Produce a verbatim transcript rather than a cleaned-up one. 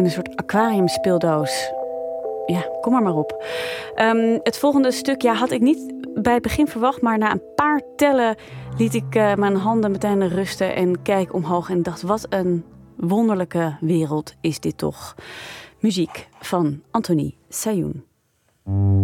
een soort aquariumspeeldoos. Ja, kom er maar op. Um, het volgende stuk ja, had ik niet bij het begin verwacht, maar na een paar tellen liet ik uh, mijn handen meteen rusten en kijk omhoog en dacht, wat een wonderlijke wereld is dit toch. Muziek van Anthony Sayoun.